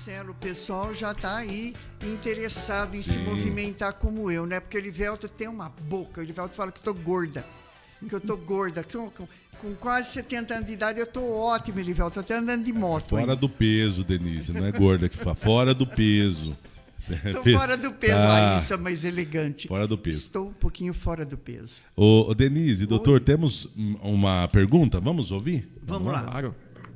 Marcelo, o pessoal já está aí interessado em se movimentar como eu, né? Porque o Elivelto tem uma boca. O Elivelto fala que eu tô gorda. Que eu tô gorda. Com quase 70 anos de idade, eu tô ótima, Elivelto. Tô até andando de moto. Fora do peso, Denise. Não é gorda que fala. Fora do peso. Tô fora do peso. Isso é mais elegante. Fora do peso. Estou um pouquinho fora do peso. Ô Denise, doutor, temos uma pergunta? Vamos ouvir? Vamos lá. Claro.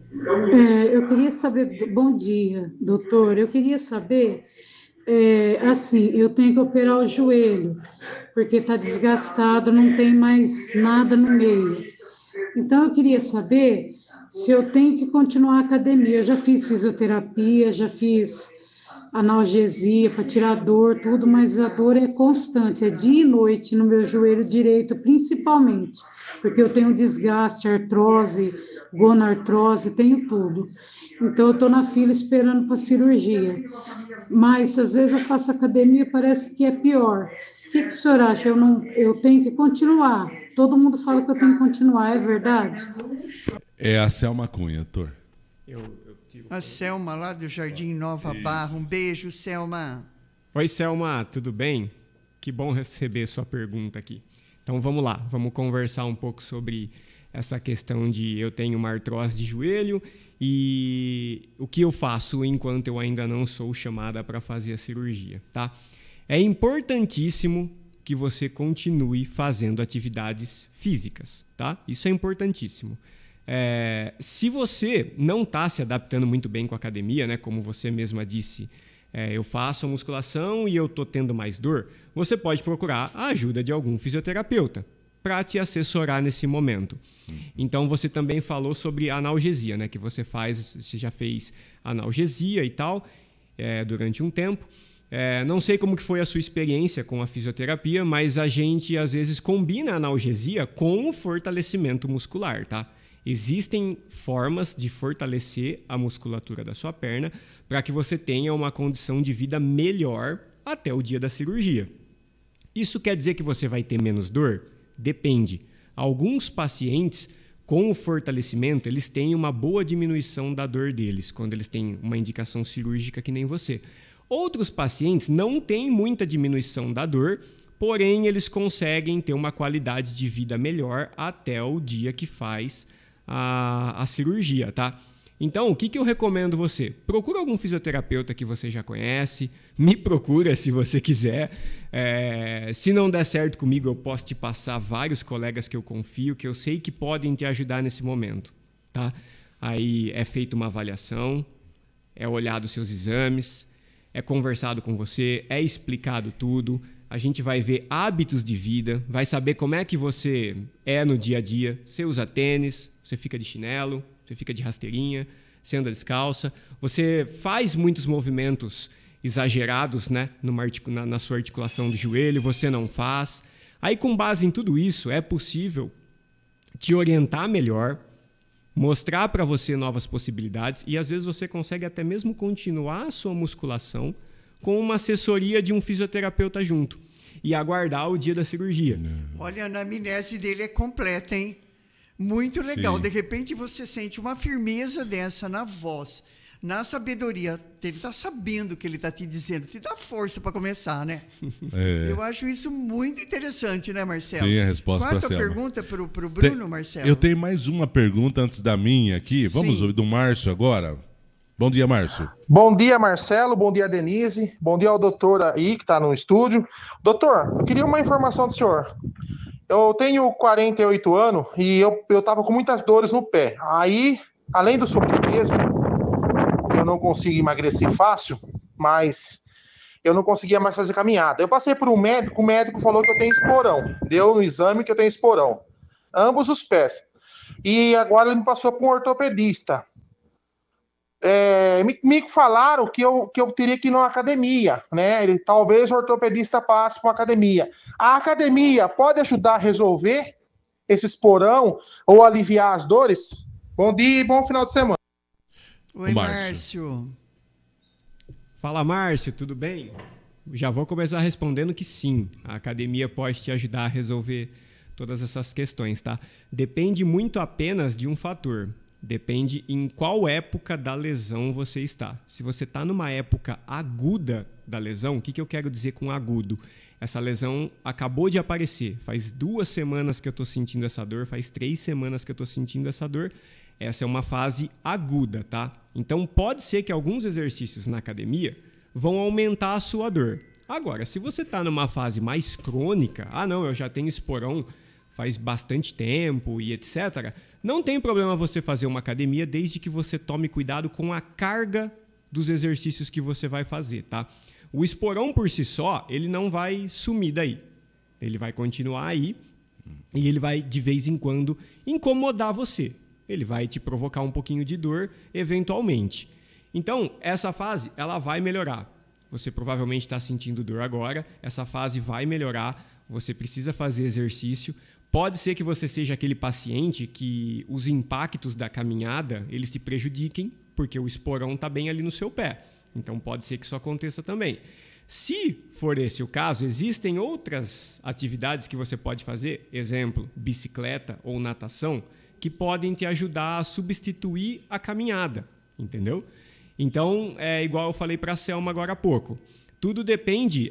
Eu queria saber... Bom dia, doutor. Eu queria saber... assim, eu tenho que operar o joelho, porque está desgastado, não tem mais nada no meio. Então, eu queria saber se eu tenho que continuar a academia. Eu já fiz fisioterapia, já fiz analgesia para tirar dor, tudo, mas a dor é constante, é dia e noite no meu joelho direito, principalmente, porque eu tenho desgaste, artrose, gonartrose, tenho tudo. Então, eu estou na fila esperando para cirurgia. Mas, às vezes, eu faço academia, parece que é pior. O que o senhor acha? Eu tenho que continuar. Todo mundo fala que eu tenho que continuar, é verdade? É a Selma Cunha, doutor. A Selma, lá do Jardim Nova Barra. Um beijo, Selma. Oi, Selma, tudo bem? Que bom receber sua pergunta aqui. Então, vamos lá. Vamos conversar um pouco sobre essa questão de eu tenho uma artrose de joelho e o que eu faço enquanto eu ainda não sou chamada para fazer a cirurgia, tá? É importantíssimo que você continue fazendo atividades físicas, tá? Isso é importantíssimo. Se você não está se adaptando muito bem com a academia, né, como você mesma disse, eu faço a musculação e eu estou tendo mais dor, você pode procurar a ajuda de algum fisioterapeuta para te assessorar nesse momento. Então, você também falou sobre analgesia, né, que você já fez analgesia e tal, durante um tempo. Não sei como que foi a sua experiência com a fisioterapia, mas a gente, às vezes, combina a analgesia com o fortalecimento muscular, tá? Existem formas de fortalecer a musculatura da sua perna para que você tenha uma condição de vida melhor até o dia da cirurgia. Isso quer dizer que você vai ter menos dor? Depende. Alguns pacientes, com o fortalecimento, eles têm uma boa diminuição da dor deles, quando eles têm uma indicação cirúrgica que nem você. Outros pacientes não têm muita diminuição da dor, porém eles conseguem ter uma qualidade de vida melhor até o dia que faz a cirurgia, tá? Então, o que eu recomendo você? Procura algum fisioterapeuta que você já conhece, me procura se você quiser. Se não der certo comigo, eu posso te passar vários colegas que eu confio, que eu sei que podem te ajudar nesse momento, tá? Aí é feita uma avaliação, é olhado os seus exames, é conversado com você, é explicado tudo, a gente vai ver hábitos de vida, vai saber como é que você é no dia a dia. Você usa tênis, você fica de chinelo, você fica de rasteirinha, você anda descalça, você faz muitos movimentos exagerados, né, na sua articulação do joelho, você não faz. Aí, com base em tudo isso, é possível te orientar melhor, mostrar para você novas possibilidades e, às vezes, você consegue até mesmo continuar a sua musculação com uma assessoria de um fisioterapeuta junto e aguardar o dia da cirurgia. Olha, a anamnese dele é completa, hein? Muito legal. Sim. De repente você sente uma firmeza dessa na voz, na sabedoria. Ele está sabendo o que ele está te dizendo. Te dá força para começar, né? Eu acho isso muito interessante, né, Marcelo? Sim, a resposta para a Qual a Selma. pergunta para o Bruno, Marcelo? Eu tenho mais uma pergunta antes da minha aqui. Vamos ouvir do Márcio agora? Bom dia, Márcio. Bom dia, Marcelo. Bom dia, Denise. Bom dia ao doutor aí, que está no estúdio. Doutor, eu queria uma informação do senhor. Eu tenho 48 anos e eu estava com muitas dores no pé. Aí, além do sobrepeso, eu não consigo emagrecer fácil, mas eu não conseguia mais fazer caminhada. Eu passei por um médico, o médico falou que eu tenho esporão. Deu no exame que eu tenho esporão. Ambos os pés. E agora ele me passou para um ortopedista. Me falaram que eu teria que ir numa academia, né? Talvez o ortopedista passe para uma academia. A academia pode ajudar a resolver esse esporão ou aliviar as dores? Bom dia e bom final de semana. Oi, Márcio. Fala, Márcio, tudo bem? Já vou começar respondendo que sim, a academia pode te ajudar a resolver todas essas questões, tá? Depende muito apenas de um fator. Depende em qual época da lesão você está. Se você está numa época aguda da lesão, o que eu quero dizer com agudo? Essa lesão acabou de aparecer. Faz 2 semanas que eu estou sentindo essa dor, faz 3 semanas que eu estou sentindo essa dor. Essa é uma fase aguda, tá? Então pode ser que alguns exercícios na academia vão aumentar a sua dor. Agora, se você está numa fase mais crônica, não, eu já tenho esporão faz bastante tempo e etc., não tem problema você fazer uma academia desde que você tome cuidado com a carga dos exercícios que você vai fazer, tá? O esporão por si só, ele não vai sumir daí. Ele vai continuar aí e ele vai, de vez em quando, incomodar você. Ele vai te provocar um pouquinho de dor, eventualmente. Então, essa fase, ela vai melhorar. Você provavelmente está sentindo dor agora, essa fase vai melhorar, você precisa fazer exercício. Pode ser que você seja aquele paciente que os impactos da caminhada, eles te prejudiquem, porque o esporão está bem ali no seu pé. Então, pode ser que isso aconteça também. Se for esse o caso, existem outras atividades que você pode fazer, exemplo, bicicleta ou natação, que podem te ajudar a substituir a caminhada, entendeu? Então, é igual eu falei para a Selma agora há pouco. Tudo depende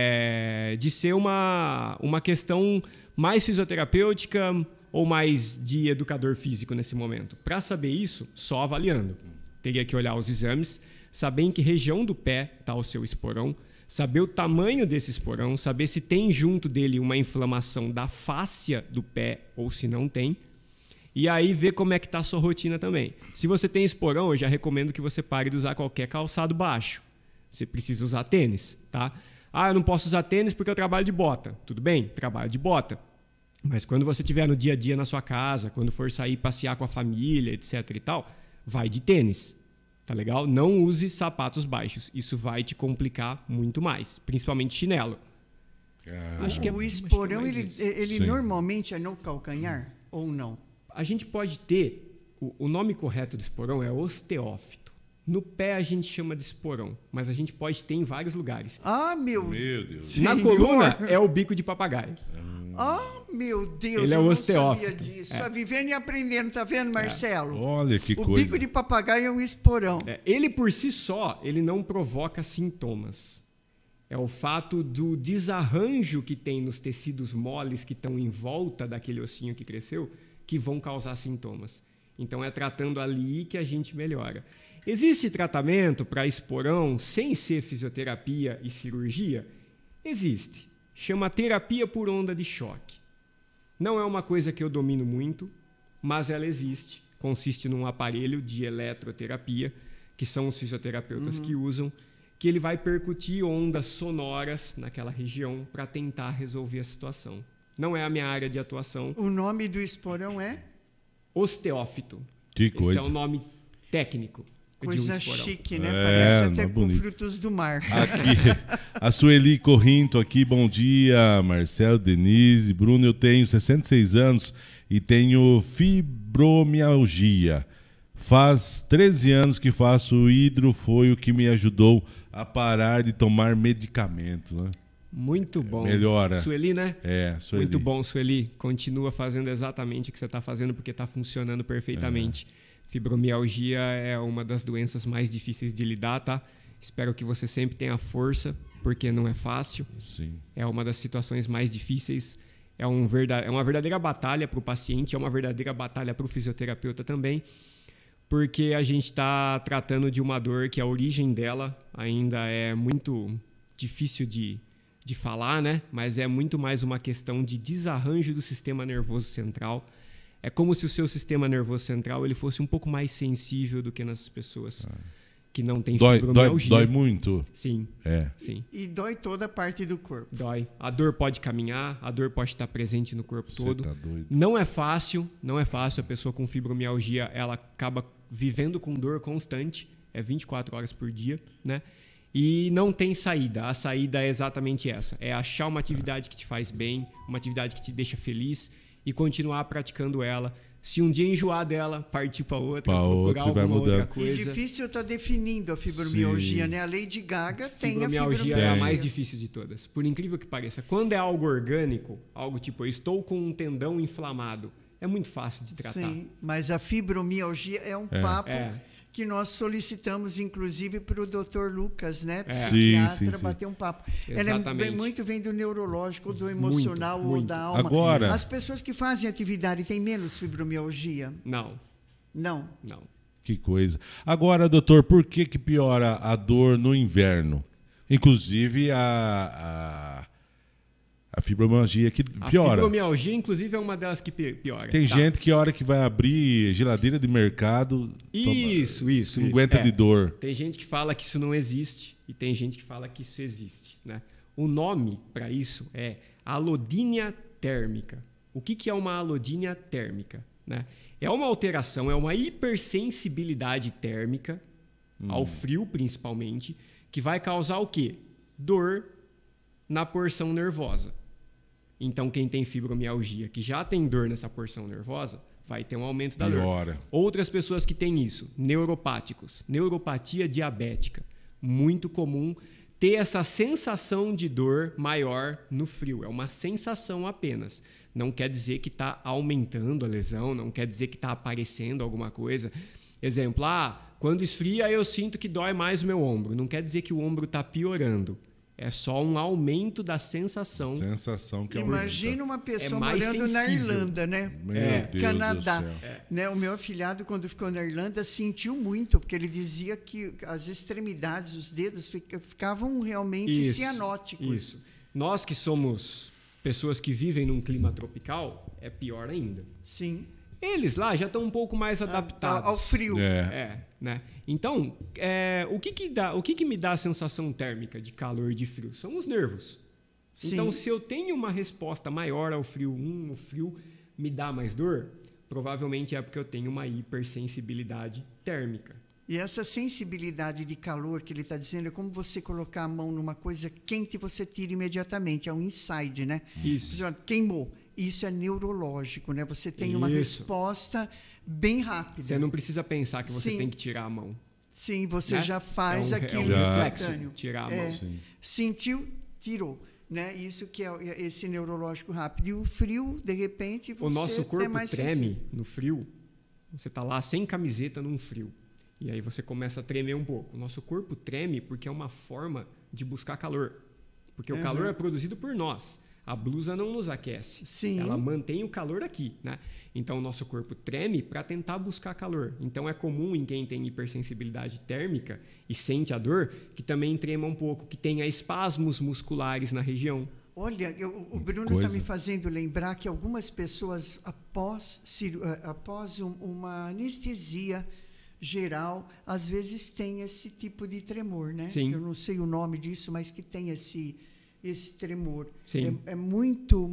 de ser uma questão mais fisioterapêutica ou mais de educador físico nesse momento. Para saber isso, só avaliando. Teria que olhar os exames, saber em que região do pé está o seu esporão, saber o tamanho desse esporão, saber se tem junto dele uma inflamação da fáscia do pé ou se não tem. E aí ver como é que está a sua rotina também. Se você tem esporão, eu já recomendo que você pare de usar qualquer calçado baixo. Você precisa usar tênis, tá? Eu não posso usar tênis porque eu trabalho de bota. Tudo bem, trabalho de bota. Mas quando você estiver no dia a dia na sua casa, quando for sair passear com a família, etc e tal, vai de tênis, tá legal? Não use sapatos baixos. Isso vai te complicar muito mais, principalmente chinelo. Acho que o esporão, ele normalmente é no calcanhar ou não? A gente pode ter, o nome correto do esporão é osteófito. No pé a gente chama de esporão, mas a gente pode ter em vários lugares. Meu Deus. Na coluna é o bico de papagaio. Meu Deus, ele é eu osteófito. não sabia disso. Vivendo e aprendendo, tá vendo, Marcelo? Olha que coisa. O bico de papagaio é um esporão. Ele por si só, ele não provoca sintomas. É o fato do desarranjo que tem nos tecidos moles que estão em volta daquele ossinho que cresceu que vão causar sintomas. Então é tratando ali que a gente melhora. Existe tratamento para esporão sem ser fisioterapia e cirurgia? Existe. Chama terapia por onda de choque. Não é uma coisa que eu domino muito, mas ela existe. Consiste num aparelho de eletroterapia, que são os fisioterapeutas que usam, que ele vai percutir ondas sonoras naquela região para tentar resolver a situação. Não é a minha área de atuação. O nome do esporão é? Osteófito. Que coisa. Esse é o nome técnico. Coisa chique, né? Parece até com frutos do mar. Aqui, a Sueli Corrinto aqui, bom dia, Marcelo, Denise, Bruno, eu tenho 66 anos e tenho fibromialgia. Faz 13 anos que faço hidro, foi o que me ajudou a parar de tomar medicamentos, né? Muito bom. Melhora. Sueli, né? Sueli. Muito bom, Sueli. Continua fazendo exatamente o que você está fazendo porque está funcionando perfeitamente. Fibromialgia é uma das doenças mais difíceis de lidar, tá? Espero que você sempre tenha força, porque não é fácil. Sim. É uma das situações mais difíceis. É uma verdadeira batalha para o paciente, é uma verdadeira batalha para o fisioterapeuta também, porque a gente está tratando de uma dor que a origem dela ainda é muito difícil de falar, né? Mas é muito mais uma questão de desarranjo do sistema nervoso central. É como se o seu sistema nervoso central ele fosse um pouco mais sensível do que nas pessoas que não têm fibromialgia. Dói muito? Sim. Sim. E dói toda a parte do corpo. Dói. A dor pode caminhar, a dor pode estar presente no corpo todo. Tá doido. Não é fácil. A pessoa com fibromialgia, ela acaba vivendo com dor constante. É 24 horas por dia, né? E não tem saída. A saída é exatamente essa. É achar uma atividade que te faz bem, uma atividade que te deixa feliz e continuar praticando ela. Se um dia enjoar dela, partir para outra, procurar alguma outra coisa. E difícil estar definindo a fibromialgia, né? A Lady Gaga tem a fibromialgia. É a mais difícil de todas. Por incrível que pareça. Quando é algo orgânico, algo tipo, eu estou com um tendão inflamado, é muito fácil de tratar. Sim, mas a fibromialgia é um papo que nós solicitamos, inclusive, para o Dr. Lucas, né? Psiquiatra, bater um papo. Exatamente. Ela vem do neurológico, do emocional ou da alma. Agora, as pessoas que fazem atividade têm menos fibromialgia? Não. Não. Que coisa. Agora, doutor, por que piora a dor no inverno? Inclusive a fibromialgia que piora. A fibromialgia, inclusive, é uma delas que piora. Tem gente que a hora que vai abrir geladeira de mercado... Isso. Não aguenta de dor. Tem gente que fala que isso não existe e tem gente que fala que isso existe, né? O nome para isso é alodínia térmica. O que é uma alodínia térmica? Né? É uma alteração, é uma hipersensibilidade térmica, ao frio principalmente, que vai causar o quê? Dor na porção nervosa. Então, quem tem fibromialgia, que já tem dor nessa porção nervosa, vai ter um aumento da dor. Outras pessoas que têm isso, neuropáticos, neuropatia diabética, muito comum ter essa sensação de dor maior no frio. É uma sensação apenas. Não quer dizer que está aumentando a lesão, não quer dizer que está aparecendo alguma coisa. Exemplo, quando esfria eu sinto que dói mais o meu ombro. Não quer dizer que o ombro está piorando. É só um aumento da sensação. Sensação que imagina uma pessoa morando sensível. Na Irlanda, né? Meu Deus Canadá. do céu. Né? O meu afilhado, quando ficou na Irlanda, sentiu muito, porque ele dizia que as extremidades, os dedos, ficavam realmente cianóticos. Isso. Nós que somos pessoas que vivem num clima tropical, é pior ainda. Sim. Eles lá já estão um pouco mais adaptados ao frio. Né? Então, o que me dá a sensação térmica de calor e de frio? São os nervos. Sim. Então, se eu tenho uma resposta maior ao frio, o frio me dá mais dor, provavelmente é porque eu tenho uma hipersensibilidade térmica. E essa sensibilidade de calor que ele está dizendo é como você colocar a mão numa coisa quente e você tira imediatamente. É um inside, né? Isso. Queimou. Isso é neurológico, né? Você tem uma resposta bem rápida. Você não precisa pensar que você tem que tirar a mão. Sim, você já faz aquilo instantâneo. Tirar a mão. Sentiu, tirou. Né? Isso que é esse neurológico rápido. E o frio, de repente, você o nosso corpo mais treme sensível. No frio. Você está lá sem camiseta num frio. E aí você começa a tremer um pouco. O nosso corpo treme porque é uma forma de buscar calor. Porque o calor é produzido por nós. A blusa não nos aquece. Sim. Ela mantém o calor aqui, né? Então, o nosso corpo treme para tentar buscar calor. Então, é comum em quem tem hipersensibilidade térmica e sente a dor, que também trema um pouco, que tenha espasmos musculares na região. Olha, o Bruno está me fazendo lembrar que algumas pessoas, após uma anestesia geral, às vezes têm esse tipo de tremor, né? Sim. Eu não sei o nome disso, mas que tem esse tremor. Sim. É muito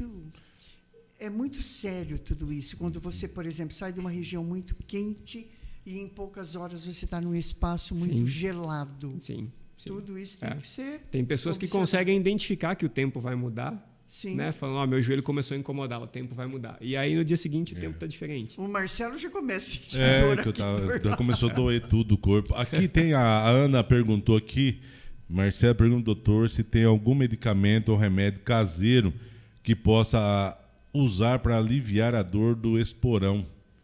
sério tudo isso. Quando você, por exemplo, sai de uma região muito quente e em poucas horas você está num espaço muito gelado. Sim. Tudo isso tem que ser... Tem pessoas que conseguem identificar que o tempo vai mudar. Sim. Né? Falando, meu joelho começou a incomodar, o tempo vai mudar. E aí, no dia seguinte, o tempo está diferente. O Marcelo já começa a sentir dor já começou a doer tudo o corpo. Aqui tem a Ana perguntou aqui, Marcelo pergunta, doutor, se tem algum medicamento ou remédio caseiro que possa usar para aliviar a dor do esporão.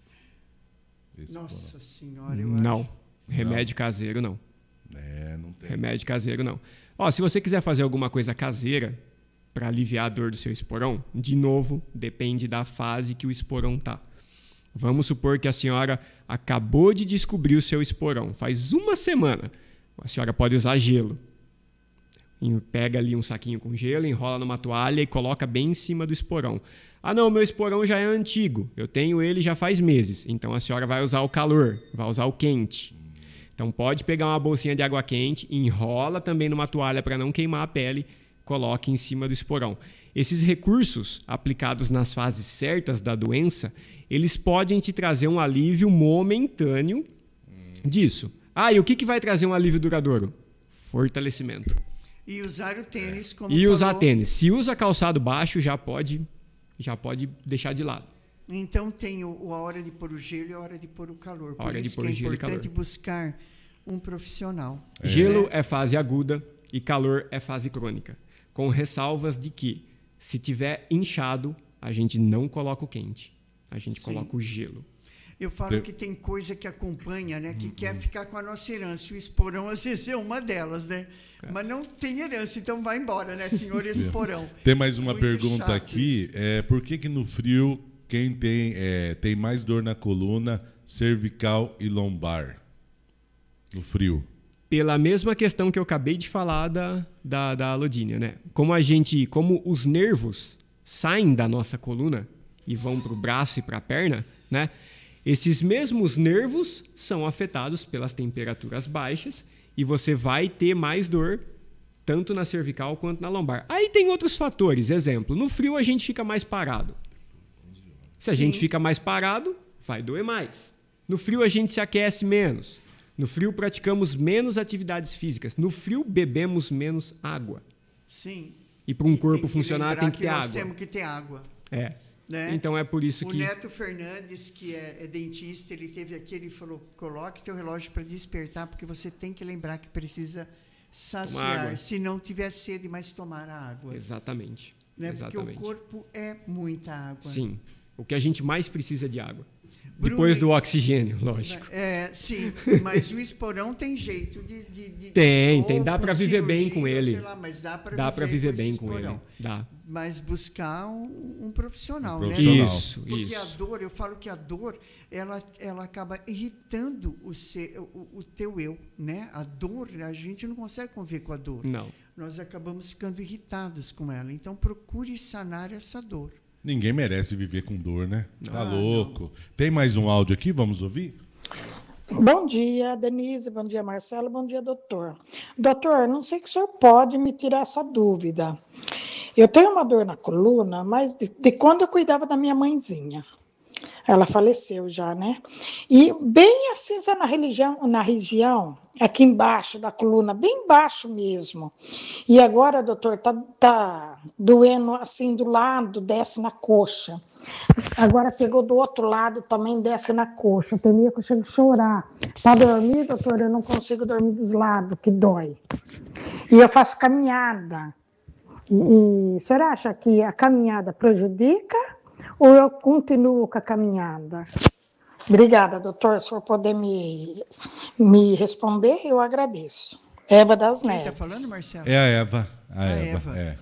Nossa Senhora, eu não. Remédio caseiro, não. Não tem. Remédio caseiro, não. Se você quiser fazer alguma coisa caseira para aliviar a dor do seu esporão, de novo, depende da fase que o esporão está. Vamos supor que a senhora acabou de descobrir o seu esporão, faz uma semana. A senhora pode usar gelo. Pega ali um saquinho com gelo, enrola numa toalha e coloca bem em cima do esporão. Não, meu esporão já é antigo, eu tenho ele já faz meses. Então a senhora vai usar o calor, vai usar o quente. Então pode pegar uma bolsinha de água quente, enrola também numa toalha para não queimar a pele, coloque em cima do esporão. Esses recursos aplicados nas fases certas da doença, eles podem te trazer um alívio momentâneo disso. E o que vai trazer um alívio duradouro? Fortalecimento. E usar o tênis, como falou. Usar tênis. Se usa calçado baixo, já pode deixar de lado. Então tem a hora de pôr o gelo e a hora de pôr o calor. Por isso que é importante buscar um profissional. Gelo é fase aguda e calor é fase crônica. Com ressalvas de que, se tiver inchado, a gente não coloca o quente. a gente Sim. coloca o gelo. Eu falo que tem coisa que acompanha, né? Que quer ficar com a nossa herança. O esporão, às vezes, é uma delas, né? Mas não tem herança, então vai embora, né, senhor esporão? Tem mais uma Muito pergunta chato aqui. Por que no frio quem tem mais dor na coluna, cervical e lombar? No frio. Pela mesma questão que eu acabei de falar da alodínia, né? Como os nervos saem da nossa coluna e vão para o braço e para a perna, né? Esses mesmos nervos são afetados pelas temperaturas baixas e você vai ter mais dor tanto na cervical quanto na lombar. Aí tem outros fatores. Exemplo, no frio a gente fica mais parado. Se a gente fica mais parado, vai doer mais. No frio a gente se aquece menos. No frio praticamos menos atividades físicas. No frio bebemos menos água. Sim. E para um corpo funcionar tem que ter água. Nós temos que ter água. Né? Então é por isso o que... O Neto Fernandes, que é dentista, ele teve aqui, ele falou, coloque teu relógio para despertar, porque você tem que lembrar que precisa saciar. Se não tiver sede, mas tomar a água. Exatamente. Né? Exatamente. Porque o corpo é muita água. Sim. O que a gente mais precisa é de água. Bruno, depois do oxigênio, lógico. Sim, mas o esporão tem jeito de tem. Dá para viver bem com ele. Sei lá, mas dá para viver bem com ele. Dá. Mas buscar um profissional, né? Isso. Porque a dor, eu falo que a dor, ela acaba irritando o teu eu, né? A dor, a gente não consegue conviver com a dor. Não. Nós acabamos ficando irritados com ela. Então, procure sanar essa dor. Ninguém merece viver com dor, né? Não. Tá louco. Não. Tem mais um áudio aqui? Vamos ouvir? Bom dia, Denise. Bom dia, Marcelo. Bom dia, doutor. Doutor, não sei que o senhor pode me tirar essa dúvida. Eu tenho uma dor na coluna, mas de quando eu cuidava da minha mãezinha. Ela faleceu já, né? E bem assim, na região, aqui embaixo da coluna, bem embaixo mesmo. E agora, doutor, tá doendo assim do lado, desce na coxa. Agora pegou do outro lado, também desce na coxa. Tem dia que eu chego a chorar. Para dormir, doutor, eu não consigo dormir dos lados, que dói. E eu faço caminhada. E o senhor acha que a caminhada prejudica? Ou eu continuo com a caminhada? Obrigada, doutor. Se o senhor puder me responder, eu agradeço. Eva das Neves. Quem está falando, Marcelo? É a Eva. A Eva. É.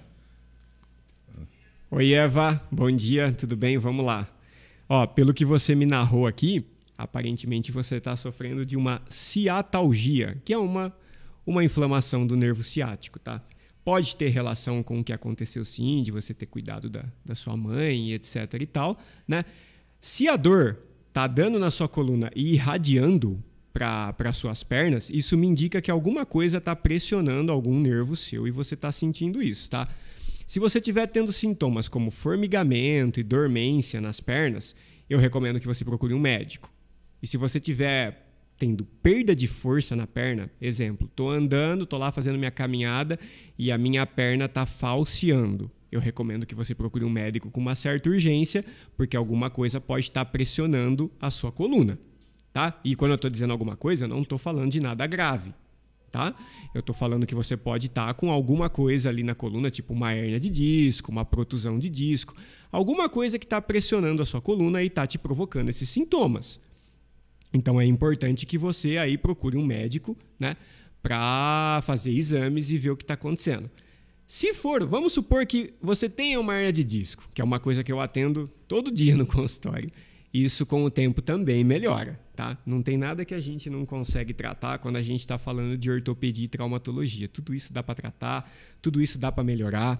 Oi, Eva. Bom dia. Tudo bem? Vamos lá. Pelo que você me narrou aqui, aparentemente você está sofrendo de uma ciatalgia, que é uma inflamação do nervo ciático, tá? Pode ter relação com o que aconteceu, sim, de você ter cuidado da sua mãe, etc. e tal, né? Se a dor está dando na sua coluna e irradiando para suas pernas, isso me indica que alguma coisa está pressionando algum nervo seu e você está sentindo isso, tá? Se você estiver tendo sintomas como formigamento e dormência nas pernas, eu recomendo que você procure um médico. E se você tiver tendo perda de força na perna, exemplo, estou andando, estou lá fazendo minha caminhada e a minha perna está falseando. Eu recomendo que você procure um médico com uma certa urgência, porque alguma coisa pode estar pressionando a sua coluna, tá? E quando eu estou dizendo alguma coisa, eu não estou falando de nada grave, tá? Eu estou falando que você pode estar com alguma coisa ali na coluna, tipo uma hérnia de disco, uma protusão de disco, alguma coisa que está pressionando a sua coluna e está te provocando esses sintomas. Então é importante que você aí procure um médico, né, para fazer exames e ver o que está acontecendo. Se for, vamos supor que você tenha uma hérnia de disco, que é uma coisa que eu atendo todo dia no consultório. Isso com o tempo também melhora, tá? Não tem nada que a gente não consegue tratar quando a gente está falando de ortopedia e traumatologia. Tudo isso dá para tratar, tudo isso dá para melhorar.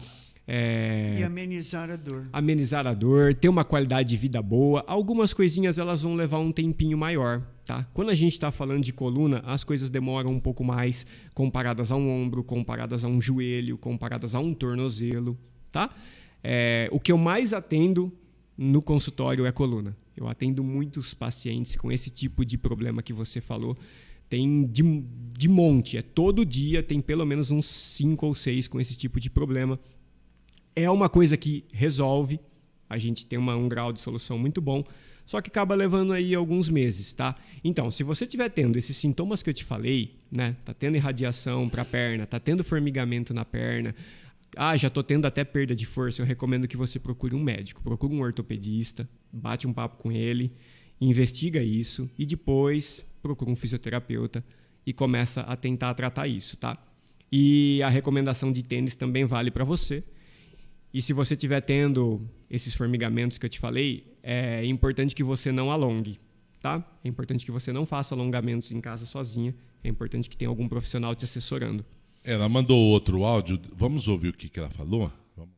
E amenizar a dor. Amenizar a dor, ter uma qualidade de vida boa. Algumas coisinhas elas vão levar um tempinho maior, tá? Quando a gente está falando de coluna, as coisas demoram um pouco mais comparadas a um ombro, comparadas a um joelho, comparadas a um tornozelo, tá? O que eu mais atendo no consultório é coluna. Eu atendo muitos pacientes com esse tipo de problema que você falou. Tem de monte, todo dia tem pelo menos uns 5 ou 6 com esse tipo de problema. É uma coisa que resolve, a gente tem um grau de solução muito bom, só que acaba levando aí alguns meses, tá? Então, se você estiver tendo esses sintomas que eu te falei, né? Tá tendo irradiação para a perna, tá tendo formigamento na perna, já estou tendo até perda de força, eu recomendo que você procure um médico, procure um ortopedista, bate um papo com ele, investiga isso e depois procura um fisioterapeuta e começa a tentar tratar isso, tá? E a recomendação de tênis também vale para você. E se você estiver tendo esses formigamentos que eu te falei, é importante que você não alongue, tá? É importante que você não faça alongamentos em casa sozinha. É importante que tenha algum profissional te assessorando. Ela mandou outro áudio. Vamos ouvir o que ela falou? Vamos.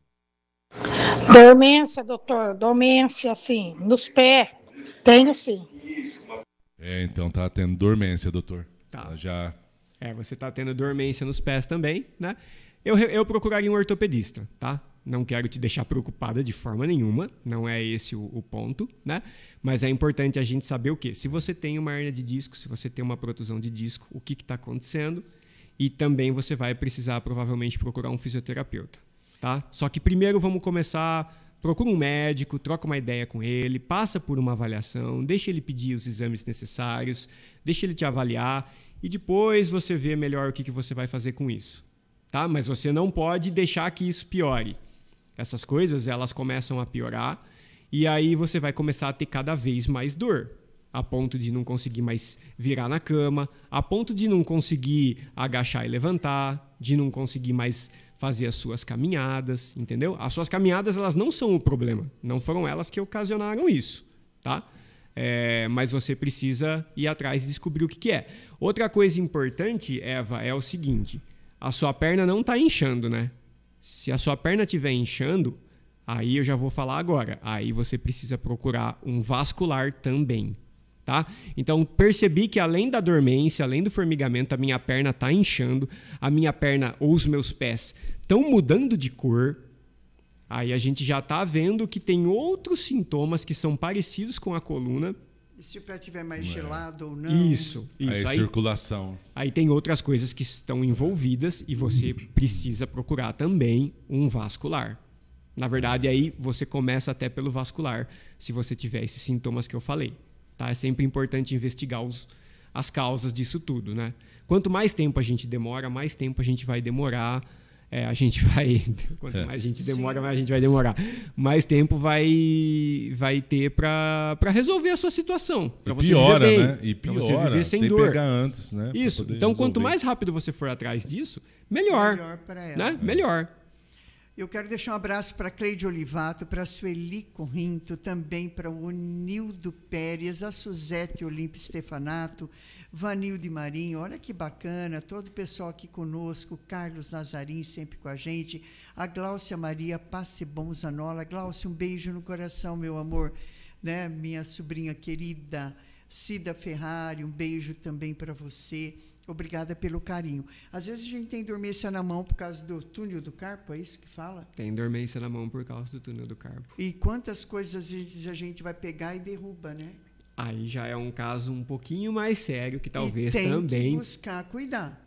Dormência, doutor. Dormência, assim, nos pés. Tenho sim. Então tá tendo dormência, doutor. Tá. Ela já... Você tá tendo dormência nos pés também, né? Eu procuraria um ortopedista, tá? Não quero te deixar preocupada de forma nenhuma, não é esse o ponto, né? Mas é importante a gente saber o quê? Se você tem uma hernia de disco, se você tem uma protusão de disco, o que está acontecendo, e também você vai precisar provavelmente procurar um fisioterapeuta, tá? Só que primeiro vamos começar, procura um médico, troca uma ideia com ele, passa por uma avaliação, deixa ele pedir os exames necessários, deixa ele te avaliar e depois você vê melhor o que você vai fazer com isso, tá? Mas você não pode deixar que isso piore. Essas coisas, elas começam a piorar e aí você vai começar a ter cada vez mais dor, a ponto de não conseguir mais virar na cama, a ponto de não conseguir agachar e levantar, de não conseguir mais fazer as suas caminhadas, entendeu? As suas caminhadas, elas não são o problema, não foram elas que ocasionaram isso, tá? Mas você precisa ir atrás e descobrir o que é. Outra coisa importante, Eva, é o seguinte, a sua perna não está inchando, né? Se a sua perna estiver inchando, aí eu já vou falar agora. Aí você precisa procurar um vascular também, tá? Então, percebi que além da dormência, além do formigamento, a minha perna está inchando, a minha perna ou os meus pés estão mudando de cor. Aí a gente já está vendo que tem outros sintomas que são parecidos com a coluna. E se o pé estiver mais gelado ou não? Isso. Aí circulação. Aí tem outras coisas que estão envolvidas e você precisa procurar também um vascular. Na verdade, aí você começa até pelo vascular, se você tiver esses sintomas que eu falei. Tá? É sempre importante investigar as causas disso tudo, né? Quanto mais tempo a gente demora, mais tempo a gente vai demorar. Quanto mais a gente demora, mais a gente vai demorar. Mais tempo vai ter para resolver a sua situação. Para você viver bem, né? E piora, você viver sem tem dor. Que pegar antes, né? Isso. Então, quanto mais rápido você for atrás disso, melhor. Melhor para ela. Né? Melhor. Eu quero deixar um abraço para a Cleide Olivato, para a Sueli Corrinto, também para o Nildo Pérez, a Suzete Olímpio Stefanato, Vanilde Marinho, olha que bacana, todo o pessoal aqui conosco, Carlos Nazarim sempre com a gente, a Gláucia Maria Passebon Zanola. Gláucia, um beijo no coração, meu amor, né? Minha sobrinha querida, Cida Ferrari, um beijo também para você. Obrigada pelo carinho. Às vezes a gente tem dormência na mão por causa do túnel do carpo, é isso que fala? Tem dormência na mão por causa do túnel do carpo. E quantas coisas a gente vai pegar e derruba, né? Aí já é um caso um pouquinho mais sério, que talvez e tem também... que buscar cuidar.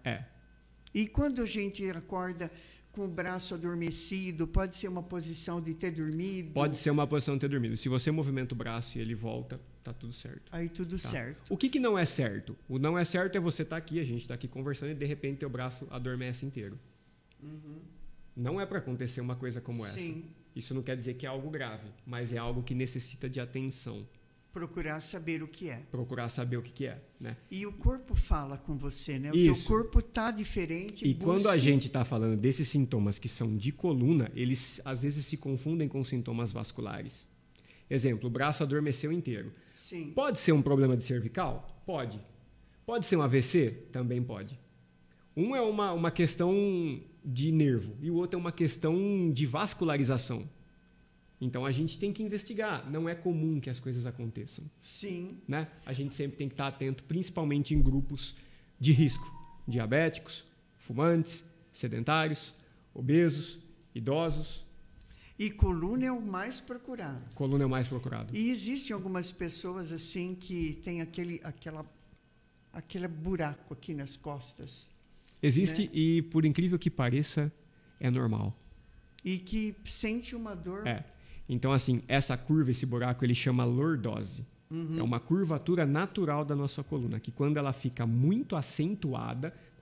E quando a gente acorda com o braço adormecido, pode ser uma posição de ter dormido? Pode ser uma posição de ter dormido. Se você movimenta o braço e ele volta, tá tudo certo. Aí tudo certo. O que não é certo? O não é certo é você estar aqui, a gente está aqui conversando e de repente teu braço adormece inteiro. Uhum. Não é para acontecer uma coisa como essa. Isso não quer dizer que é algo grave, mas é algo que necessita de atenção. Procurar saber o que é. Procurar saber o que é, né? E o corpo fala com você, né? O Isso. teu corpo está diferente. E quando a gente está falando desses sintomas que são de coluna, eles às vezes se confundem com sintomas vasculares. Exemplo, o braço adormeceu inteiro. Sim. Pode ser um problema de cervical? Pode. Pode ser um AVC? Também pode. Um é uma questão de nervo e o outro é uma questão de vascularização. Então, a gente tem que investigar. Não é comum que as coisas aconteçam. Sim. Né? A gente sempre tem que estar atento, principalmente em grupos de risco. Diabéticos, fumantes, sedentários, obesos, idosos. E coluna é o mais procurado. Coluna é o mais procurado. E existem algumas pessoas assim que tem aquele buraco aqui nas costas. Existe, né? E por incrível que pareça, é normal. E que sente uma dor. Então, assim, essa curva, esse buraco, ele chama lordose. É uma curvatura natural da nossa coluna, que quando ela fica muito acentuada,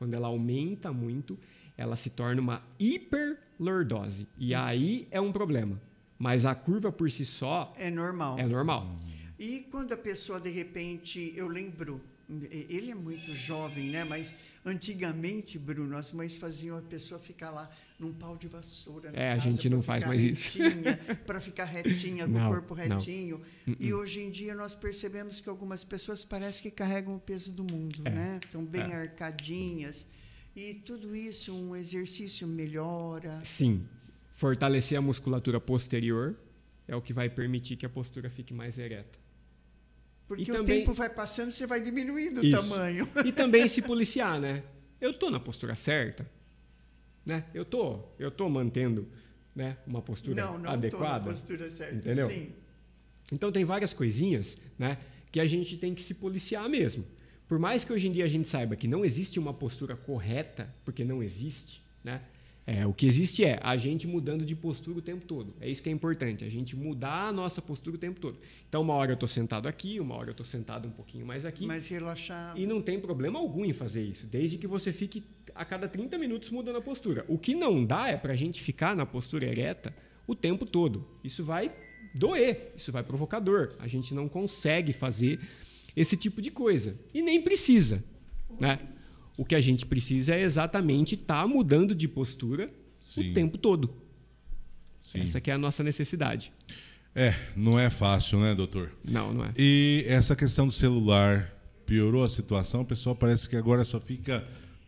quando ela aumenta muito, ela se torna uma hiperlordose. E aí é um problema. Mas a curva por si só é normal. É normal. E quando a pessoa, de repente, eu lembro, ele é muito jovem, né? Mas antigamente, Bruno, as mães faziam a pessoa ficar lá num pau de vassoura. A gente não faz mais isso. Para ficar retinha, com o corpo retinho. Não. E hoje em dia nós percebemos que algumas pessoas parecem que carregam o peso do mundo, né? Estão bem arcadinhas. E tudo isso, um exercício melhora. Sim. Fortalecer a musculatura posterior é o que vai permitir que a postura fique mais ereta. Porque o tempo vai passando, você vai diminuindo o tamanho. E também se policiar, né? Eu estou na postura certa, né? Eu tô mantendo, né, uma postura adequada. Não estou na postura certa, entendeu? Sim. Então tem várias coisinhas, né, que a gente tem que se policiar mesmo. Por mais que hoje em dia a gente saiba que não existe uma postura correta, porque não existe, né? O que existe é a gente mudando de postura o tempo todo. É isso que é importante, a gente mudar a nossa postura o tempo todo. Então, uma hora eu estou sentado aqui, uma hora eu estou sentado um pouquinho mais aqui. Mais relaxado. E não tem problema algum em fazer isso, desde que você fique a cada 30 minutos mudando a postura. O que não dá é para a gente ficar na postura ereta o tempo todo. Isso vai doer, isso vai provocar dor. A gente não consegue fazer esse tipo de coisa. E nem precisa, né? O que a gente precisa é exatamente estar mudando de postura o tempo todo. Sim. Essa que é a nossa necessidade. Não é fácil, né, doutor? Não é. E essa questão do celular piorou a situação? O pessoal parece que agora só fica...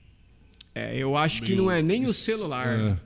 eu acho que não é nem o celular.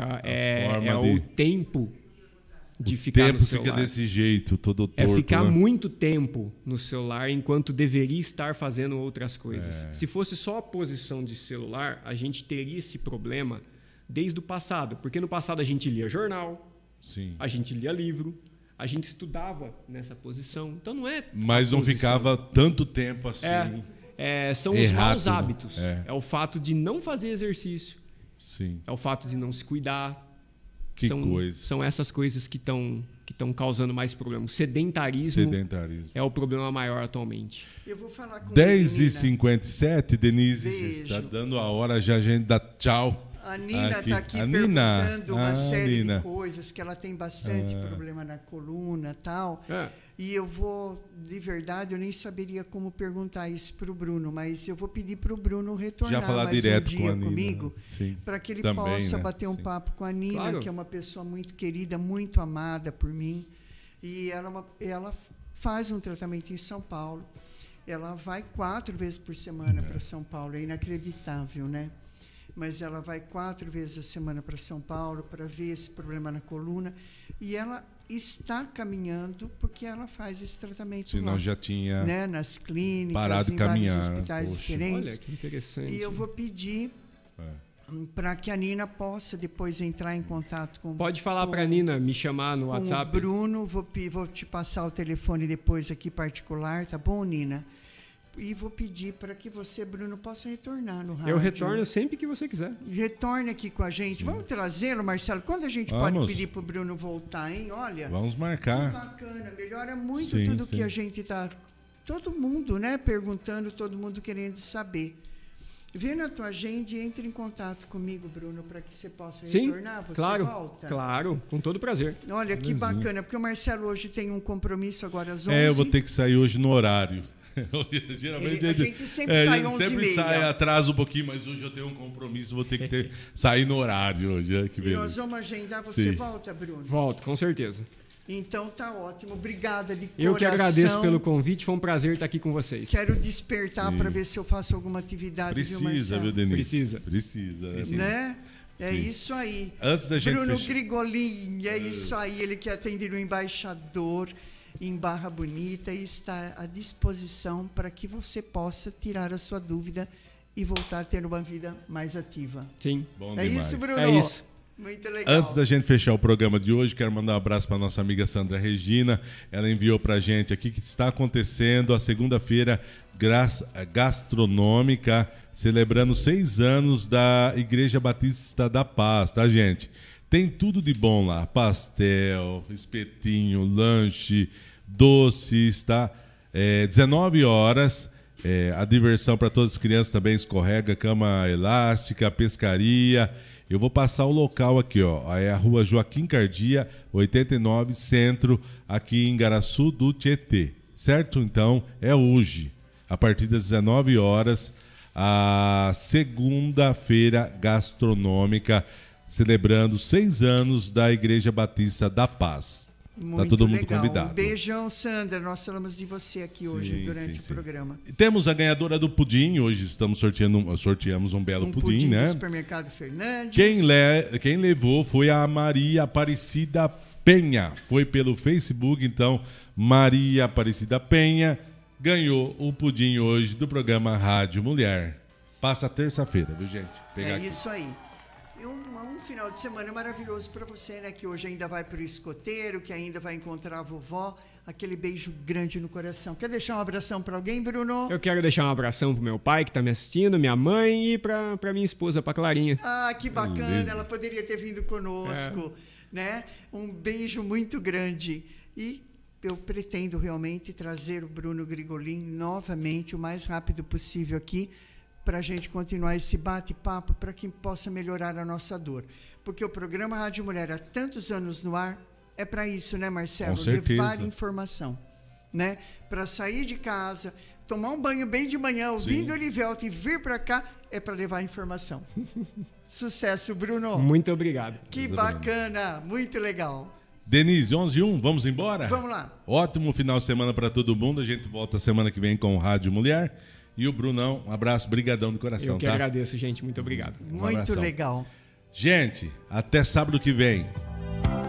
É o tempo de ficar no celular. Fica desse jeito, todo torto. É ficar muito tempo no celular enquanto deveria estar fazendo outras coisas. Se fosse só a posição de celular, a gente teria esse problema desde o passado. Porque no passado a gente lia jornal, a gente lia livro, a gente estudava nessa posição. Então não é. Mas não ficava tanto tempo assim. São os maus hábitos. É o fato de não fazer exercício. Sim. É o fato de não se cuidar. São essas coisas que estão causando mais problemas. Sedentarismo é o problema maior atualmente. Eu vou falar com 10h57, Denise. Está dando a hora, já a gente dá tchau. A Nina está aqui perguntando uma série de coisas, que ela tem bastante problema na coluna e tal. E eu vou, de verdade, eu nem saberia como perguntar isso para o Bruno, mas eu vou pedir para o Bruno retornar mais um dia comigo, para que ele possa bater um papo com a Nina, que é uma pessoa muito querida, muito amada por mim. E ela faz um tratamento em São Paulo. Ela vai 4 vezes por semana para São Paulo. É inacreditável, né? Mas ela vai 4 vezes a semana para São Paulo para ver esse problema na coluna. E ela está caminhando porque ela faz esse tratamento Senão lá, já tinha nas clínicas, parado de caminhar, vários hospitais diferentes. Olha, que interessante. E eu vou pedir para que a Nina possa depois entrar em contato com... Pode falar para a Nina me chamar no WhatsApp. O Bruno, vou te passar o telefone depois aqui particular, tá bom, Nina? E vou pedir para que você, Bruno, possa retornar no rádio. Eu retorno sempre que você quiser. Retorne aqui com a gente. Vamos trazê-lo, Marcelo? Quando a gente pode pedir para o Bruno voltar, hein? Olha. Vamos marcar. Que bacana. Melhora muito tudo que a gente está... Todo mundo, né? Perguntando, todo mundo querendo saber. Vê na tua agenda e entre em contato comigo, Bruno, para que você possa retornar. Você volta? Claro, com todo prazer. Olha, que bacana, porque o Marcelo hoje tem um compromisso agora às 11. Eu vou ter que sair hoje no horário. Geralmente a gente sempre sai 11h30. Sempre sai, atrasa um pouquinho, mas hoje eu tenho um compromisso, vou ter que sair no horário hoje. Que beleza. E nós vamos agendar, você volta, Bruno? Volto, com certeza. Então tá ótimo, obrigada de coração. Eu que agradeço pelo convite, foi um prazer estar aqui com vocês. Quero despertar para ver se eu faço alguma atividade. Precisa, viu, Denise? Precisa. Né? É isso aí. Antes da gente Bruno Grigolin, é isso aí, ele que atende no Embaixador em Barra Bonita e está à disposição para que você possa tirar a sua dúvida e voltar a ter uma vida mais ativa. Sim. Bom demais. Isso, Bruno? É isso. Muito legal. Antes da gente fechar o programa de hoje, quero mandar um abraço para a nossa amiga Sandra Regina. Ela enviou para a gente aqui que está acontecendo a segunda-feira gastronômica, celebrando 6 anos da Igreja Batista da Paz, tá, gente? Tem tudo de bom lá, pastel, espetinho, lanche, doces, tá? 19 horas A diversão para todas as crianças também, escorrega, cama elástica, pescaria. Eu vou passar o local aqui, ó. É a rua Joaquim Cardia, 89, Centro, aqui em Garaçu do Tietê. Certo? Então, é hoje, a partir das 19 horas, a segunda-feira gastronômica, celebrando 6 anos da Igreja Batista da Paz. Tá todo mundo convidado. Um beijão, Sandra. Nós falamos de você aqui hoje, durante o programa. E temos a ganhadora do pudim. Hoje estamos sorteamos um belo pudim, né? Do Supermercado Fernandes. Quem levou foi a Maria Aparecida Penha. Foi pelo Facebook, então, Maria Aparecida Penha ganhou o pudim hoje do programa Rádio Mulher. Passa terça-feira, viu, gente? Isso aí. Um final de semana maravilhoso para você, né? Que hoje ainda vai para o escoteiro, que ainda vai encontrar a vovó. Aquele beijo grande no coração. Quer deixar um abração para alguém, Bruno? Eu quero deixar um abração pro meu pai, que tá me assistindo, minha mãe, e pra minha esposa, pra Clarinha. Ah, que bacana. Ela poderia ter vindo conosco, né? Um beijo muito grande. E eu pretendo realmente trazer o Bruno Grigolin novamente, o mais rápido possível aqui, para a gente continuar esse bate-papo, para que possa melhorar a nossa dor. Porque o programa Rádio Mulher, há tantos anos no ar, é para isso, né, Marcelo? Com certeza. Levar informação, né? Para sair de casa, tomar um banho bem de manhã, ouvindo o Elivelto e vir para cá, é para levar informação. Sucesso, Bruno. Muito obrigado. Que bacana, muito legal. Denise, 11h01, vamos embora? Vamos lá. Ótimo final de semana para todo mundo. A gente volta semana que vem com o Rádio Mulher. E o Brunão, um abraço, brigadão do coração, Eu que agradeço, gente. Muito obrigado. Muito legal. Gente, até sábado que vem.